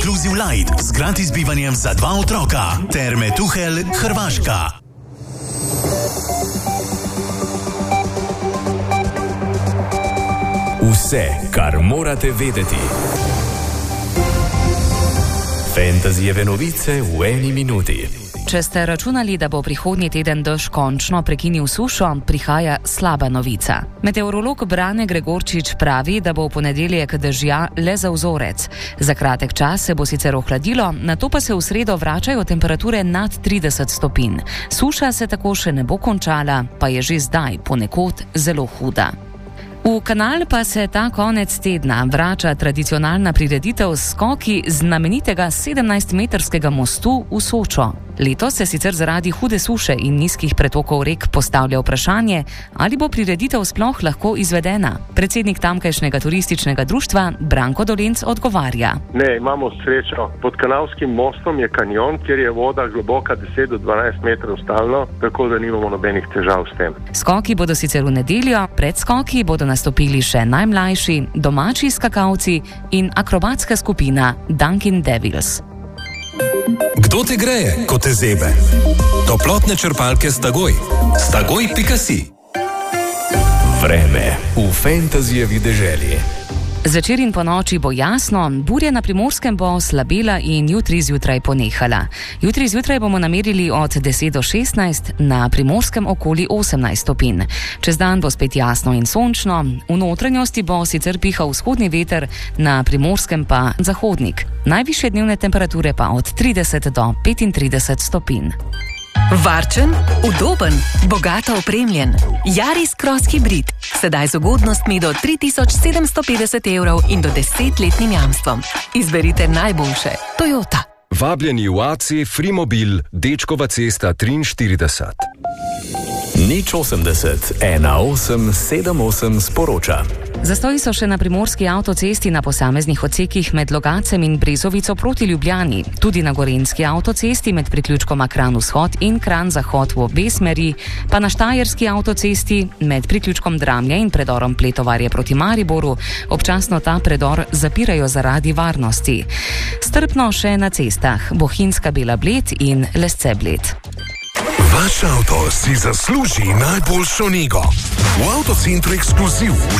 Inclusive Light z gratis bivanjem za 2 otroka. Terme Tuhelj, Hrvaška. Vse, kar morate vedeti. Fantasyjeve novice v 1 minuti. Če ste računali, da bo prihodnji teden dež končno prekinil sušo, prihaja slaba novica. Meteorolog Brane Gregorčič pravi, da bo v ponedeljek dežja le za vzorec. Za kratek čas se bo sicer ohladilo, nato pa se v sredo vračajo temperature nad 30 stopinj. Suša se tako še ne bo končala, pa je že zdaj ponekod zelo huda. V kanal pa se ta konec tedna vrača tradicionalna prireditev skoki znamenitega 17-metrskega mostu v Sočo. Letos se sicer zaradi hude suše in nizkih pretokov rek postavlja vprašanje, ali bo prireditev sploh lahko izvedena. Predsednik tamkajšnjega turističnega društva Branko Dolenc odgovarja. Ne, imamo srečo. Pod kanalskim mostom je kanjon, kjer je voda globoka 10 do 12 metrov stalno, tako da nimamo nobenih težav s tem. Skoki bodo sicer v nedeljo, pred skoki bodo nastopili še najmlajši, domači skakalci in akrobatska skupina Dunkin Devils. Kdo te greje, ko te zebe? Toplotne črpalke Stagoj. Stagoj.si. Vreme v fantasyjevi deželi. Zvečer in ponoči bo jasno, burja na Primorskem bo slabela in jutri zjutraj ponehala. Jutri zjutraj bomo namerili od 10 do 16, na Primorskem okoli 18 stopinj. Čez dan bo spet jasno in sončno, v notranjosti bo sicer pihal vzhodni veter, na Primorskem pa zahodnik. Najvišje dnevne temperature pa od 30 do 35 stopinj. Varčen, udoben, bogato opremljen. Yaris Cross Hybrid. Sedaj z ugodnostmi do 3750 evrov in do 10-letnim jamstvom. Izberite najboljše. Toyota. Vabljeni v AC Frimobil, Dečkova cesta 43. 080 1878 sporoča. Zastoji so še na primorski avtocesti na posameznih odsekih med Logacem in Brezovico proti Ljubljani, tudi na gorenjski avtocesti med priključkoma Kranj vzhod in Kranj zahod v obe smeri, pa na štajerski avtocesti med priključkom Dramlje in predorom Pletovarje proti Mariboru, občasno ta predor zapirajo zaradi varnosti. Strpno še na cestah Bohinjska Bela Bled in Lesce Bled. Vaš avto si zasluži najboljšo nego. V Avtocentru Ekskluziv